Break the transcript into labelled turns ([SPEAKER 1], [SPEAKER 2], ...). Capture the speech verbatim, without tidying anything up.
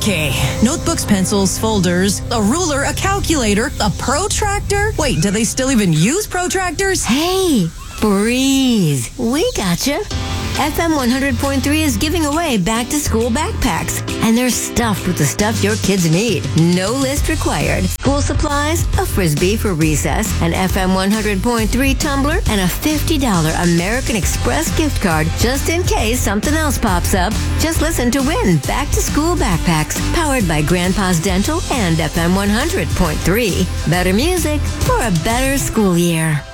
[SPEAKER 1] Okay, notebooks, pencils, folders, a ruler, a calculator, a protractor. Wait, do they still even use protractors?
[SPEAKER 2] Hey, breathe. We gotcha. F M one hundred point three is giving away back-to-school backpacks, and they're stuffed with the stuff your kids need. No list required. School supplies, a Frisbee for recess, an F M one hundred point three tumbler, and a fifty dollars American Express gift card just in case something else pops up. Just listen to win back-to-school backpacks powered by Grandpa's Dental and F M one hundred point three. Better music for a better school year.